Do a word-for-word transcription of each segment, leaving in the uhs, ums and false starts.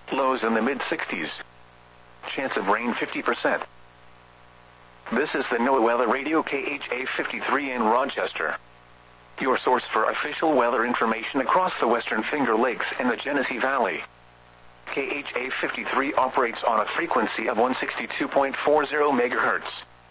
Lows in the mid sixties. Chance of rain fifty percent. This is the NOAA Weather Radio K H A fifty-three in Rochester, your source for official weather information across the Western Finger Lakes and the Genesee Valley. K H A fifty-three operates on a frequency of one sixty-two point four zero megahertz.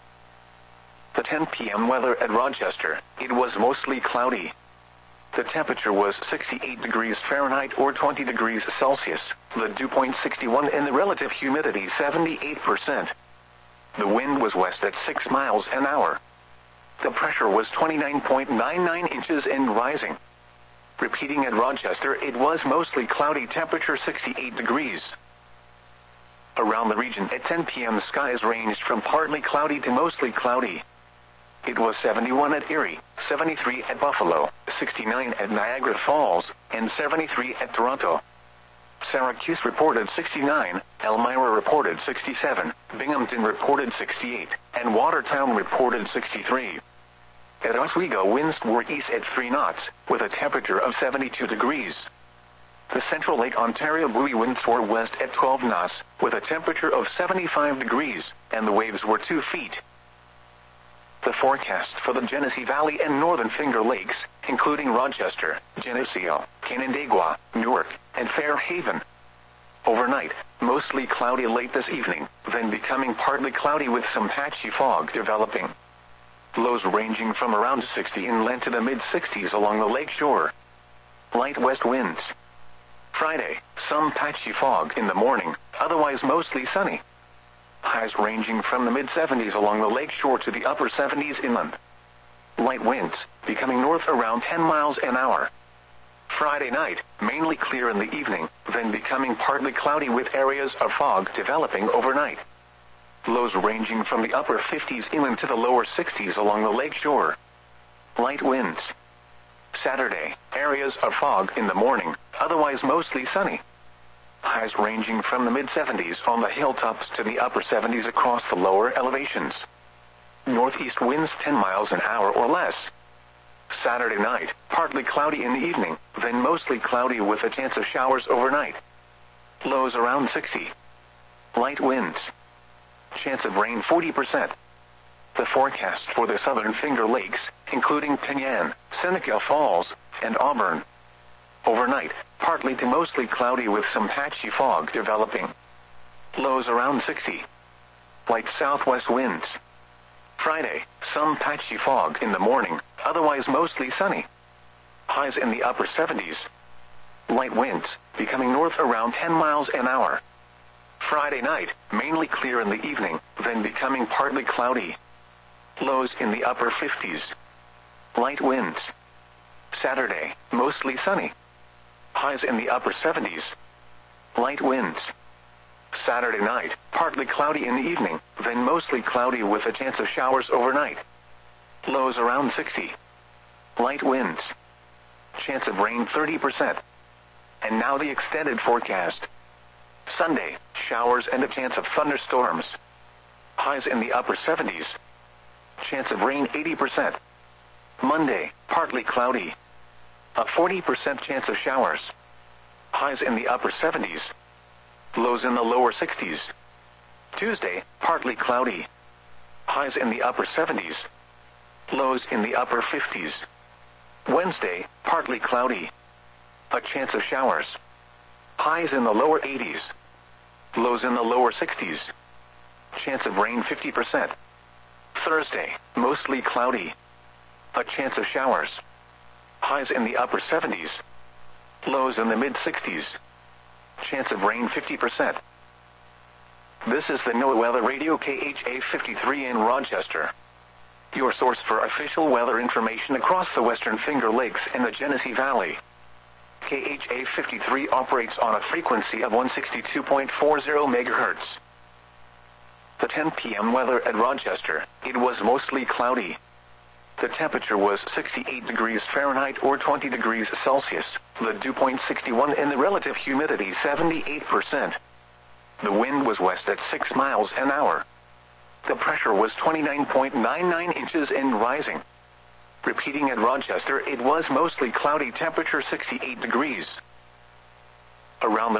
The ten p m weather at Rochester, it was mostly cloudy. The temperature was sixty-eight degrees Fahrenheit or twenty degrees Celsius, the dew point sixty-one and the relative humidity seventy-eight percent. The wind was west at six miles an hour. The pressure was twenty-nine point nine nine inches and rising. Repeating at Rochester, it was mostly cloudy, temperature sixty-eight degrees. Around the region at ten p m skies ranged from partly cloudy to mostly cloudy. It was seventy-one at Erie, seventy-three at Buffalo, sixty-nine at Niagara Falls, and seventy-three at Toronto. Syracuse reported sixty-nine, Elmira reported sixty-seven, Binghamton reported sixty-eight, and Watertown reported sixty-three. At Oswego, winds were east at three knots, with a temperature of seventy-two degrees. The Central Lake Ontario buoy winds were west at twelve knots, with a temperature of seventy-five degrees, and the waves were two feet. The forecast for the Genesee Valley and Northern Finger Lakes, including Rochester, Geneseo, Canandaigua, Newark, and Fairhaven. Overnight, mostly cloudy late this evening, then becoming partly cloudy with some patchy fog developing. Lows ranging from around sixty inland to the mid sixties along the lake shore. Light west winds. Friday, some patchy fog in the morning, otherwise mostly sunny. Highs ranging from the mid seventies along the lake shore to the upper seventies inland. Light winds, becoming north around ten miles an hour. Friday night, mainly clear in the evening, then becoming partly cloudy with areas of fog developing overnight. Lows ranging from the upper fifties inland to the lower sixties along the lake shore. Light winds. Saturday, areas of fog in the morning, otherwise mostly sunny. Highs ranging from the mid seventies on the hilltops to the upper seventies across the lower elevations. Northeast winds ten miles an hour or less. Saturday night, partly cloudy in the evening, then mostly cloudy with a chance of showers overnight. Lows around sixty. Light winds. Chance of rain forty percent. The forecast for the Southern Finger Lakes, including Penyan, Seneca Falls, and Auburn. Overnight, partly to mostly cloudy with some patchy fog developing. Lows around sixty. Light southwest winds. Friday, some patchy fog in the morning, otherwise mostly sunny. Highs in the upper seventies. Light winds, becoming north around ten miles an hour. Friday night, mainly clear in the evening, then becoming partly cloudy. Lows in the upper fifties. Light winds. Saturday, mostly sunny. Highs in the upper seventies. Light winds. Saturday night, partly cloudy in the evening, then mostly cloudy with a chance of showers overnight. Lows around sixty. Light winds. Chance of rain thirty percent. And now the extended forecast. Sunday, showers and a chance of thunderstorms. Highs in the upper seventies. Chance of rain eighty percent. Monday, partly cloudy. A forty percent chance of showers. Highs in the upper seventies. Lows in the lower sixties. Tuesday, partly cloudy. Highs in the upper seventies. Lows in the upper fifties. Wednesday, partly cloudy. A chance of showers. Highs in the lower eighties. Lows in the lower sixties. Chance of rain fifty percent. Thursday, mostly cloudy. A chance of showers. Highs in the upper seventies. Lows in the mid sixties. Chance of rain fifty percent. This is the NOAA Weather Radio K H A fifty-three in Rochester, your source for official weather information across the Western Finger Lakes and the Genesee Valley. K H A fifty-three operates on a frequency of one sixty-two point four zero megahertz. The ten p m weather at Rochester, it was mostly cloudy. The temperature was sixty-eight degrees Fahrenheit or twenty degrees Celsius, the dew point sixty-one and the relative humidity seventy-eight percent. The wind was west at six miles an hour. The pressure was twenty-nine point nine nine inches and rising. Repeating at Rochester, it was mostly cloudy, temperature sixty-eight degrees. Around the